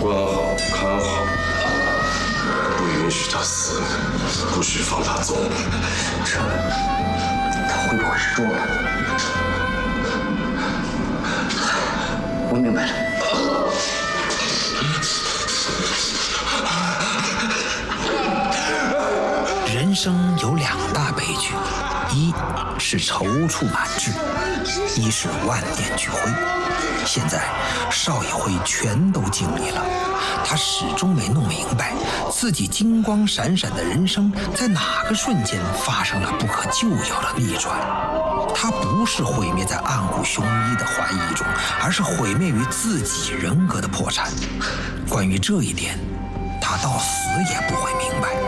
管好，看好，不允许他死，不许放他走。 这他会不会是中了？我明白了。 人生有两大悲剧，一是踌躇满志，一是万念俱灰。现在邵艺辉全都经历了，他始终没弄明白自己金光闪闪的人生在哪个瞬间发生了不可救药的逆转。他不是毁灭在暗谷雄一的怀疑中，而是毁灭于自己人格的破产。关于这一点，他到死也不会明白。